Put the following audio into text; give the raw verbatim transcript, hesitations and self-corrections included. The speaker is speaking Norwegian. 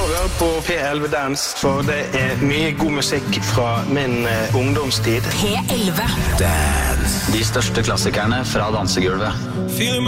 høre på P elleve Dance, for det er mye god musikk fra min eh, ungdomstid. P elleve Dance. De største klassikerne fra dansegulvet.